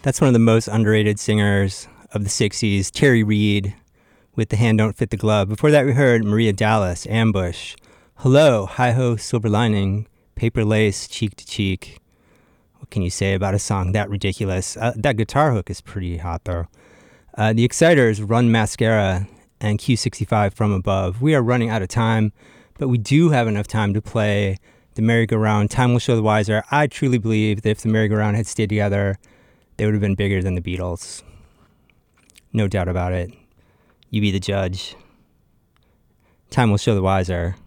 That's one of the most underrated singers of the 60s, Terry Reid, with The Hand Don't Fit the Glove. Before that, we heard Maria Dallas, Ambush. Hello, Hi-Ho, Silver Lining, Paper Lace, Cheek to Cheek. What can you say about a song that ridiculous? That guitar hook is pretty hot, though. The Exciters, Run Mascara, and Q65 From Above. We are running out of time, but we do have enough time to play The Merry-Go-Round. Time will show the wiser. I truly believe that if The Merry-Go-Round had stayed together, they would have been bigger than the Beatles. No doubt about it. You be the judge. Time will show the wiser.